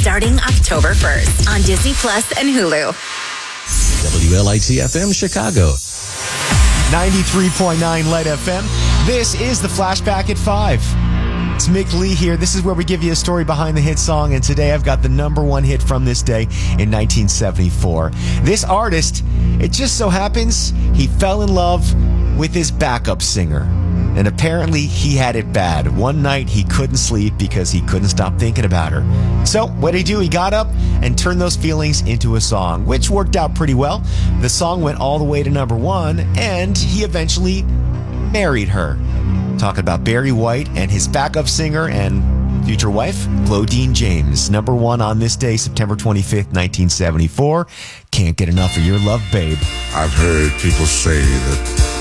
starting October 1st on Disney Plus and Hulu. WLIT-FM Chicago. 93.9 Light FM. This is the Flashback at 5. It's Mick Lee here. This is where we give you a story behind the hit song, and today I've got the number one hit from this day in 1974. This artist, it just so happens, he fell in love with his backup singer. And apparently he had it bad. One night he couldn't sleep because he couldn't stop thinking about her. So what did he do? He got up and turned those feelings into a song, which worked out pretty well. The song went all the way to number one, and he eventually married her. Talking about Barry White and his backup singer and future wife, Claudine James. Number one on this day, September 25th, 1974. Can't get enough of your love, babe. I've heard people say that